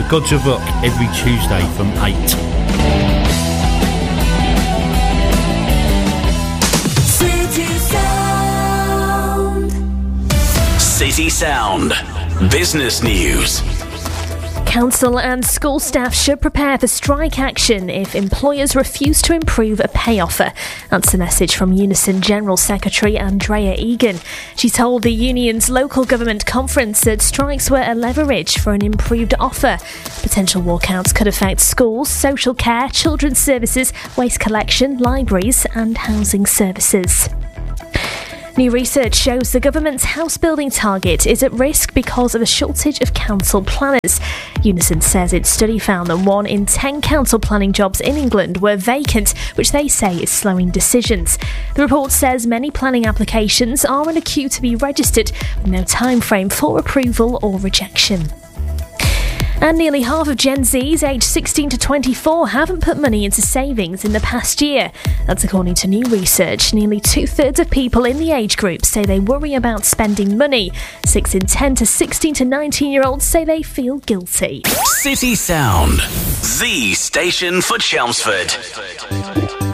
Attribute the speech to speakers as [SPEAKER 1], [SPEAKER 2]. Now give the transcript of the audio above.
[SPEAKER 1] Gods of Rock every Tuesday from 8.
[SPEAKER 2] City Sound. Business news.
[SPEAKER 3] Council and school staff should prepare for strike action if employers refuse to improve a pay offer. That's the message from Unison General Secretary Andrea Egan. She told the union's local government conference that strikes were a leverage for an improved offer. Potential walkouts could affect schools, social care, children's services, waste collection, libraries and housing services. New research shows the government's house building target is at risk because of a shortage of council planners. Unison says its study found that 1 in 10 council planning jobs in England were vacant, which they say is slowing decisions. The report says many planning applications are in a queue to be registered, with no time frame for approval or rejection. And nearly half of Gen Zs aged 16 to 24 haven't put money into savings in the past year. That's according to new research. Nearly 2/3 of people in the age group say they worry about spending money. 6 in 10 to 16 to 19-year-olds say they feel guilty.
[SPEAKER 2] City Sound. The station for Chelmsford.